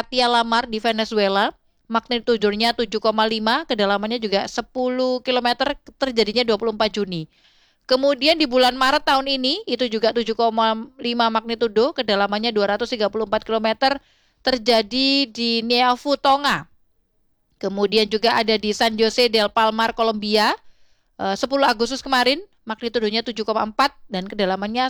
Katia Lamar di Venezuela, magnitudenya 7,5, kedalamannya juga 10 km, terjadinya 24 Juni. Kemudian di bulan Maret tahun ini, itu juga 7,5 magnitudo, kedalamannya 234 km, terjadi di Niafu, Tonga. Kemudian juga ada di San Jose del Palmar, Kolombia, 10 Agustus kemarin, magnitudonya 7,4 dan kedalamannya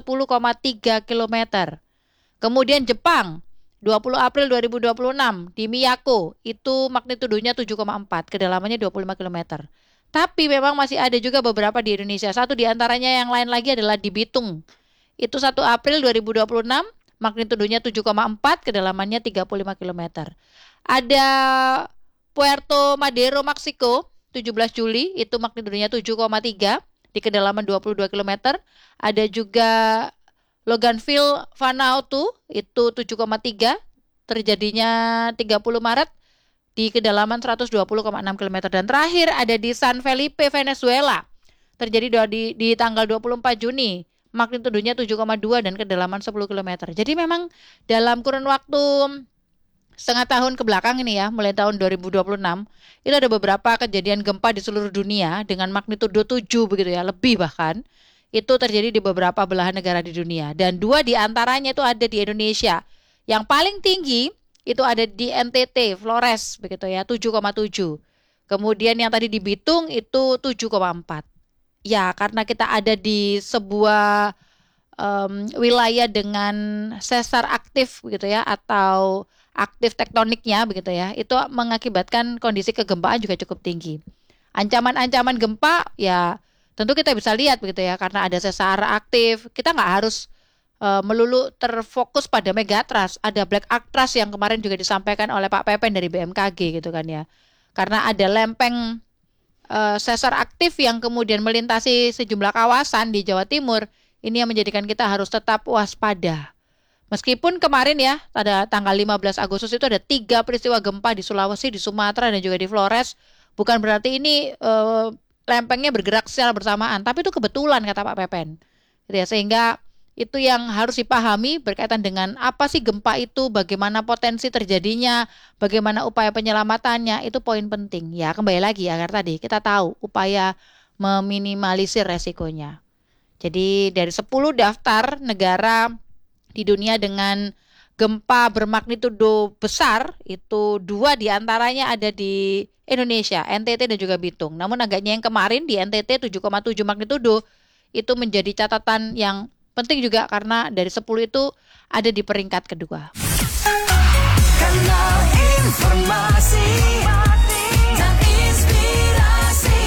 110,3 km. Kemudian Jepang, 20 April 2026 di Miyako, itu magnitudonya 7,4, kedalamannya 25 km. Tapi memang masih ada juga beberapa di Indonesia. Satu di antaranya yang lain lagi adalah di Bitung. Itu 1 April 2026, magnitudonya 7,4, kedalamannya 35 km. Ada Puerto Madero, Meksiko, 17 Juli, itu magnitudonya 7,3 di kedalaman 22 km. Ada juga Loganville, Vanuatu, itu 7,3, terjadinya 30 Maret di kedalaman 120,6 km. Dan terakhir ada di San Felipe, Venezuela, terjadi di tanggal 24 Juni, magnitudonya 7,2 dan kedalaman 10 km. Jadi memang dalam kurun waktu setengah tahun ke belakang ini ya, mulai tahun 2026, itu ada beberapa kejadian gempa di seluruh dunia dengan magnitudo 7 begitu ya, lebih bahkan. Itu terjadi di beberapa belahan negara di dunia. Dan 2 di antaranya itu ada di Indonesia. Yang paling tinggi itu ada di NTT, Flores begitu ya, 7,7. Kemudian yang tadi di Bitung itu 7,4. Ya, karena kita ada di sebuah wilayah dengan sesar aktif begitu ya, atau aktif tektoniknya begitu ya, itu mengakibatkan kondisi kegempaan juga cukup tinggi. Ancaman-ancaman gempa ya tentu kita bisa lihat begitu ya, karena ada sesar aktif, kita nggak harus melulu terfokus pada megatrust. Ada black arc trust yang kemarin juga disampaikan oleh Pak Pepen dari BMKG gitu kan ya, karena ada lempeng sesar aktif yang kemudian melintasi sejumlah kawasan di Jawa Timur. Ini yang menjadikan kita harus tetap waspada. Meskipun kemarin ya, pada tanggal 15 Agustus itu ada 3 peristiwa gempa di Sulawesi, di Sumatera, dan juga di Flores. Bukan berarti ini lempengnya bergerak secara bersamaan, tapi itu kebetulan kata Pak Pepen. Gitu ya, sehingga itu yang harus dipahami berkaitan dengan apa sih gempa itu, bagaimana potensi terjadinya, bagaimana upaya penyelamatannya, itu poin penting. Ya kembali lagi agar tadi kita tahu upaya meminimalisir resikonya. Jadi dari 10 daftar negara di dunia dengan gempa bermagnitudo besar, itu 2 diantaranya ada di Indonesia, NTT dan juga Bitung. Namun agaknya yang kemarin di NTT 7,7 magnitudo itu menjadi catatan yang penting juga karena dari 10 itu ada di peringkat kedua. Kanal informasi dan inspirasi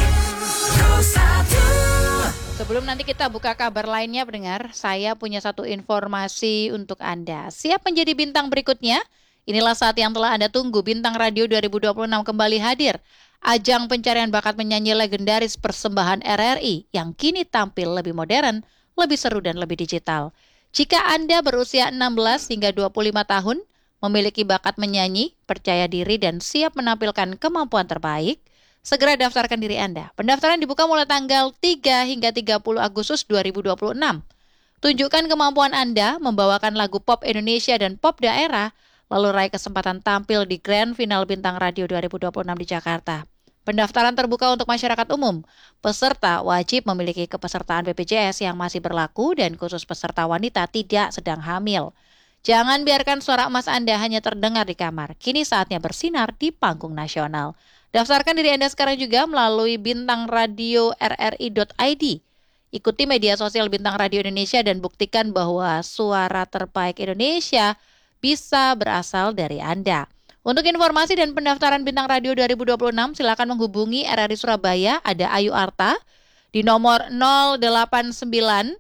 Sebelum nanti kita buka kabar lainnya pendengar, saya punya satu informasi untuk Anda. Siap menjadi bintang berikutnya? Inilah saat yang telah Anda tunggu. Bintang Radio 2026 kembali hadir. Ajang pencarian bakat menyanyi legendaris persembahan RRI yang kini tampil lebih modern, lebih seru dan lebih digital. Jika Anda berusia 16 hingga 25 tahun, memiliki bakat menyanyi, percaya diri dan siap menampilkan kemampuan terbaik, segera daftarkan diri Anda. Pendaftaran dibuka mulai tanggal 3 hingga 30 Agustus 2026. Tunjukkan kemampuan Anda membawakan lagu pop Indonesia dan pop daerah, lalu raih kesempatan tampil di Grand Final Bintang Radio 2026 di Jakarta. Pendaftaran terbuka untuk masyarakat umum. Peserta wajib memiliki kepesertaan BPJS yang masih berlaku dan khusus peserta wanita tidak sedang hamil. Jangan biarkan suara emas Anda hanya terdengar di kamar. Kini saatnya bersinar di panggung nasional. Daftarkan diri Anda sekarang juga melalui Bintang Radio RRI.id. Ikuti media sosial Bintang Radio Indonesia dan buktikan bahwa suara terbaik Indonesia bisa berasal dari Anda. Untuk informasi dan pendaftaran Bintang Radio 2026, silakan menghubungi RRI Surabaya, ada Ayu Arta, di nomor 089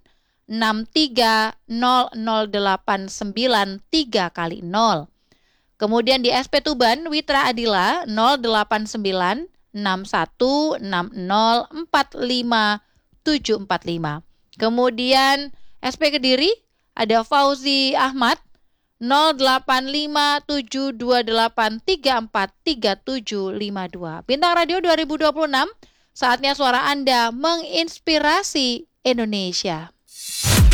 630089 3 kali 0. Kemudian di SP Tuban, Witra Adila 089 616045 Kemudian SP Kediri ada Fauzi Ahmad 085728343752. Bintang Radio 2026, saatnya suara Anda menginspirasi Indonesia.